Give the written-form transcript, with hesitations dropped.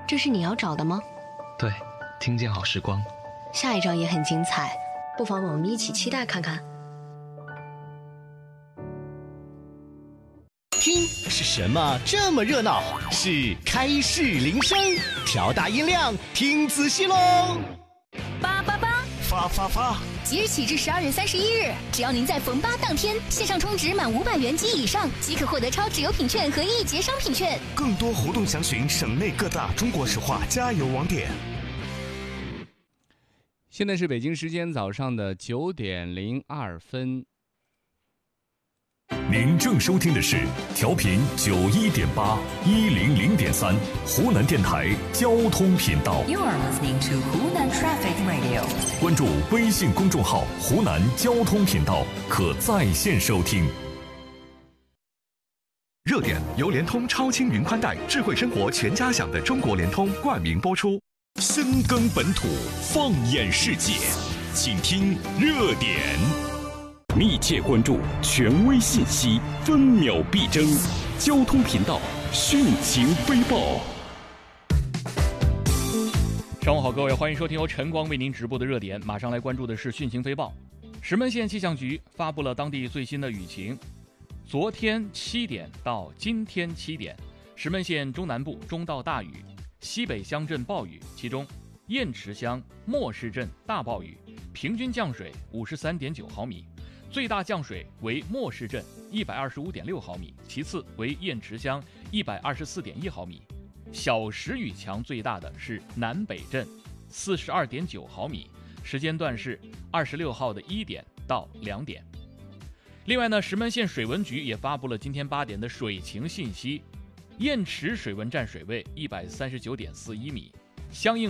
这是你要找的吗？ 对，听见好时光。 下一章也很精彩，不妨我们一起期待看看。 听是什么这么热闹？是开市铃声，调大音量，听仔细喽 888 发！ 即日起至12月31日，只要您在逢8当天线上充值满500元及以上，即可获得超值优品券和1节商品券。 更多活动详询省内各大中国石化加油网点。 现在是北京时间早上的9点02分。 您正收听的是调频91.8、100.3湖南电台交通频道。 You are listening to Hunan Traffic Radio。 关注微信公众号“湖南交通频道”，可在线收听。 热点由联通超轻云宽带智慧生活全家享的中国联通冠名播出。 深耕本土，放眼世界，请听热点。密切关注权威信息，分秒必争。交通频道讯情飞报。 上午好，各位，欢迎收听由晨光为您直播的热点。马上来关注的是讯情飞报。石门县气象局发布了当地最新的雨情。昨天7点到今天7点，石门县中南部中到大雨，西北乡镇暴雨，其中堰池乡莫市镇大暴雨，平均降水53.9毫米。最大降水为莫市镇125.6毫米，其次为堰池乡124.1毫米。小时雨强最大的是南北镇42.9毫米，时间段是26号的1点到2点。另外呢，石门县水文局也发布了今天8点的水情信息，堰池水文站水位139.41米，相应